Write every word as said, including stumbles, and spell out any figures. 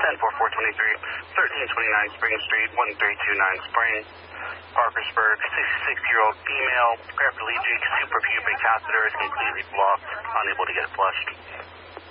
ten four four twenty-three, thirteen twenty-nine Spring Street, one three two nine Spring. Parkersburg, sixty-six-year-old female, paraplegic, suprapubic catheter is completely blocked, unable to get flushed.